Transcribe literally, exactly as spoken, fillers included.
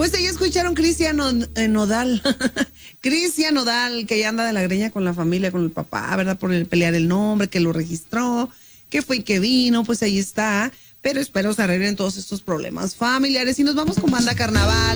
Pues ahí escucharon Cristian eh, Nodal. Cristian Nodal, que ya anda de la greña con la familia, con el papá, ¿verdad? Por el, pelear el nombre, que lo registró, que fue y que vino, pues ahí está. Pero espero se arreglen todos estos problemas familiares. Y nos vamos con Banda Carnaval.